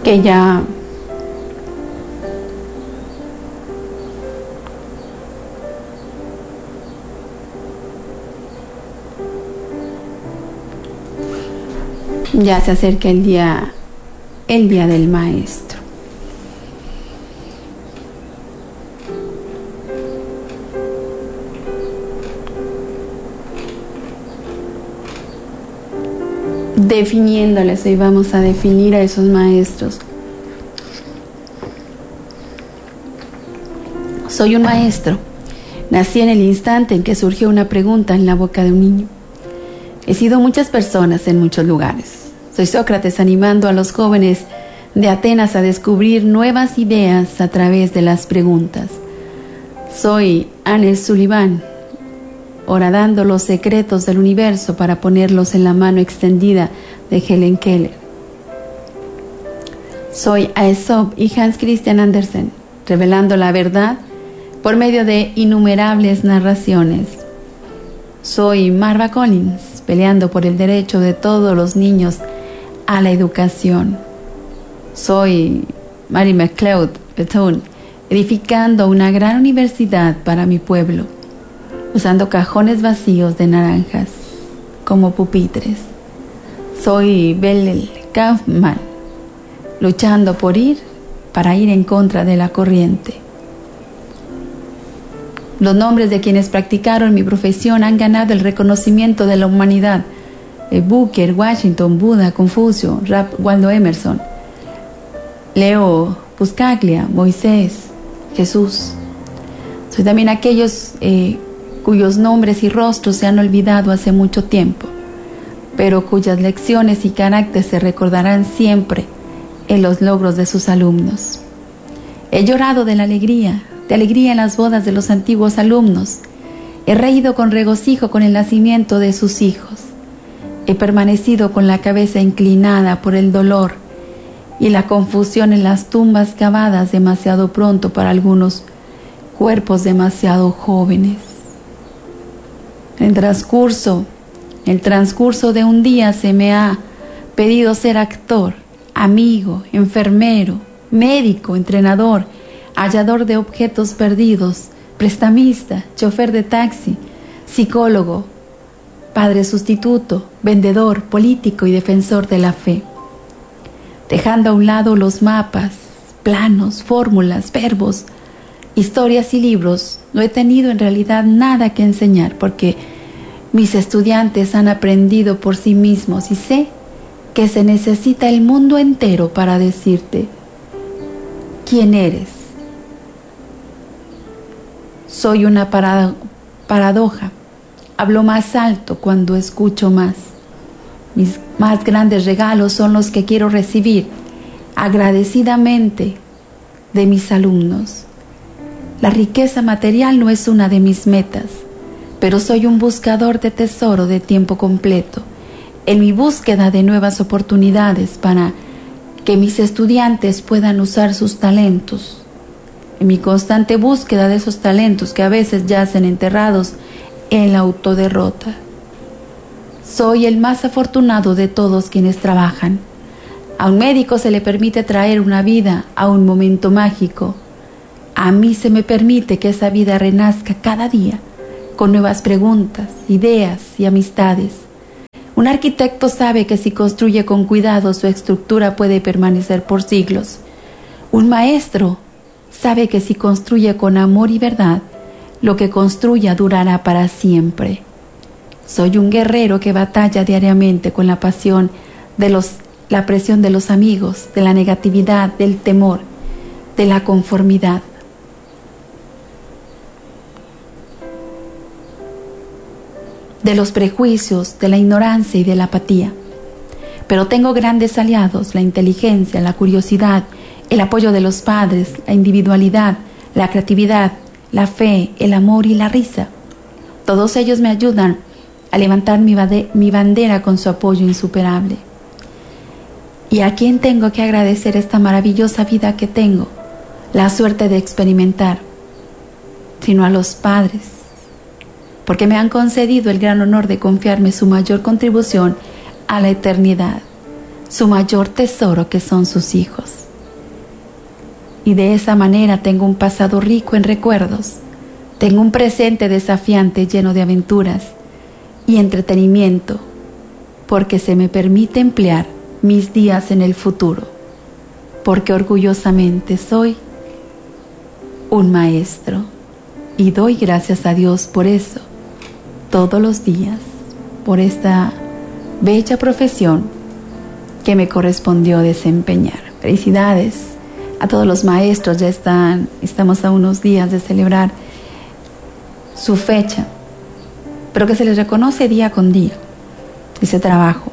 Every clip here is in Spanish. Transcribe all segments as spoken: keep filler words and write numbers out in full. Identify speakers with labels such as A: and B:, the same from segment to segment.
A: que ya ya se acerca el día el día del maestro. Definiéndoles, hoy vamos a definir a esos maestros. Soy un maestro. Nací en el instante en que surgió una pregunta en la boca de un niño. He sido muchas personas en muchos lugares. Soy Sócrates animando a los jóvenes de Atenas a descubrir nuevas ideas a través de las preguntas. Soy Anne Sullivan, horadando los secretos del universo para ponerlos en la mano extendida de Helen Keller. Soy Aesop y Hans Christian Andersen, revelando la verdad por medio de innumerables narraciones. Soy Marva Collins, peleando por el derecho de todos los niños a la educación. Soy Mary McLeod Bethune, edificando una gran universidad para mi pueblo, usando cajones vacíos de naranjas como pupitres. Soy Belle Kaufman, luchando por ir para ir en contra de la corriente. Los nombres de quienes practicaron mi profesión han ganado el reconocimiento de la humanidad. Booker, Washington, Buda, Confucio, Ralph Waldo Emerson, Leo Buscaglia, Moisés, Jesús. Soy también aquellos eh, cuyos nombres y rostros se han olvidado hace mucho tiempo, pero cuyas lecciones y carácter se recordarán siempre en los logros de sus alumnos. He llorado de la alegría, de alegría en las bodas de los antiguos alumnos. He reído con regocijo con el nacimiento de sus hijos. He permanecido con la cabeza inclinada por el dolor y la confusión en las tumbas cavadas demasiado pronto para algunos cuerpos demasiado jóvenes. En el transcurso, en el transcurso de un día se me ha pedido ser actor, amigo, enfermero, médico, entrenador, hallador de objetos perdidos, prestamista, chofer de taxi, psicólogo, padre sustituto, vendedor, político y defensor de la fe. Dejando a un lado los mapas, planos, fórmulas, verbos, historias y libros, no he tenido en realidad nada que enseñar porque mis estudiantes han aprendido por sí mismos y sé que se necesita el mundo entero para decirte quién eres. Soy una parado- paradoja. Hablo más alto cuando escucho más. Mis más grandes regalos son los que quiero recibir agradecidamente de mis alumnos. La riqueza material no es una de mis metas, pero soy un buscador de tesoro de tiempo completo, en mi búsqueda de nuevas oportunidades para que mis estudiantes puedan usar sus talentos, en mi constante búsqueda de esos talentos que a veces yacen enterrados en la autoderrota. Soy el más afortunado de todos quienes trabajan. A un médico se le permite traer una vida a un momento mágico. A mí se me permite que esa vida renazca cada día con nuevas preguntas, ideas y amistades. Un arquitecto sabe que si construye con cuidado su estructura puede permanecer por siglos. Un maestro sabe que si construye con amor y verdad, lo que construya durará para siempre. Soy un guerrero que batalla diariamente con la pasión de los, la presión de los amigos, de la negatividad, del temor, de la conformidad. De los prejuicios, de la ignorancia y de la apatía. Pero tengo grandes aliados: la inteligencia, la curiosidad, el apoyo de los padres, la individualidad, la creatividad, la fe, el amor y la risa. Todos ellos me ayudan a levantar mi, bade- mi bandera con su apoyo insuperable. ¿Y a quién tengo que agradecer esta maravillosa vida que tengo, la suerte de experimentar? Sino a los padres, porque me han concedido el gran honor de confiarme su mayor contribución a la eternidad. su mayor tesoro, que son sus hijos. Y de esa manera tengo un pasado rico en recuerdos, tengo un presente desafiante lleno de aventuras y entretenimiento, porque se me permite emplear mis días en el futuro, porque orgullosamente soy un maestro y doy gracias a Dios por eso todos los días, por esta bella profesión que me correspondió desempeñar. Felicidades a todos los maestros, ya están, estamos a unos días de celebrar su fecha, pero que se les reconoce día con día ese trabajo,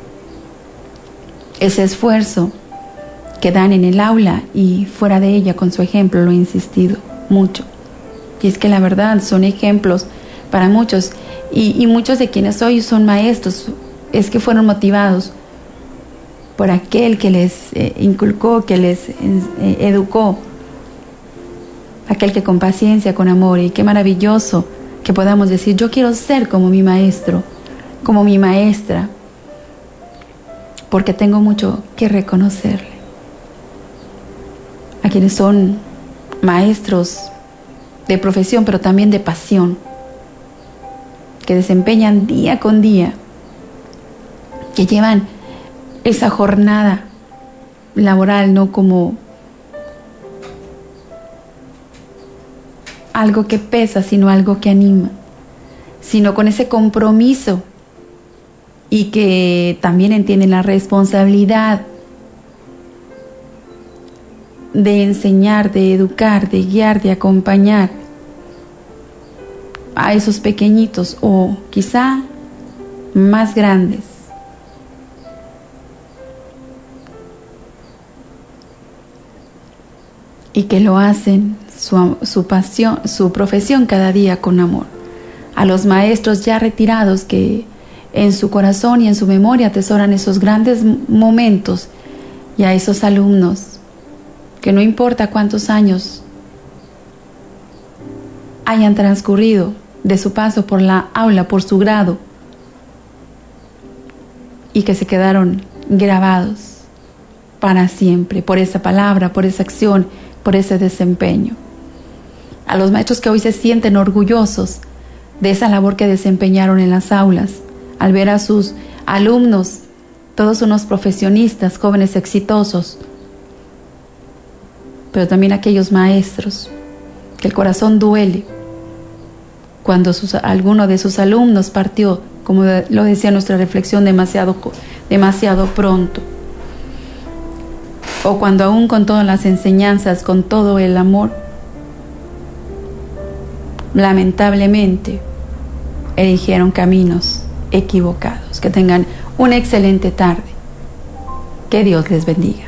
A: ese esfuerzo que dan en el aula y fuera de ella. Con su ejemplo lo he insistido mucho, y es que la verdad son ejemplos para muchos, y, y muchos de quienes hoy son maestros es que fueron motivados por aquel que les eh, inculcó, que les eh, educó, aquel que con paciencia, con amor. Y qué maravilloso que podamos decir: yo quiero ser como mi maestro, como mi maestra, porque tengo mucho que reconocerle. A quienes son maestros de profesión, pero también de pasión, que desempeñan día con día, que llevan esa jornada laboral no como algo que pesa, sino algo que anima, sino con ese compromiso, y que también entienden la responsabilidad de enseñar, de educar, de guiar, de acompañar a esos pequeñitos o quizá más grandes. Y que lo hacen su, su pasión, su profesión cada día con amor. A los maestros ya retirados que en su corazón y en su memoria atesoran esos grandes momentos, y a esos alumnos que no importa cuántos años hayan transcurrido de su paso por la aula, por su grado, y que se quedaron grabados para siempre por esa palabra, por esa acción, por ese desempeño. A los maestros que hoy se sienten orgullosos de esa labor que desempeñaron en las aulas, al ver a sus alumnos, todos unos profesionistas, jóvenes exitosos, pero también aquellos maestros que el corazón duele cuando sus, alguno de sus alumnos partió, como lo decía nuestra reflexión, demasiado, demasiado pronto. O cuando aún con todas las enseñanzas, con todo el amor, lamentablemente eligieron caminos equivocados. Que tengan una excelente tarde. Que Dios les bendiga.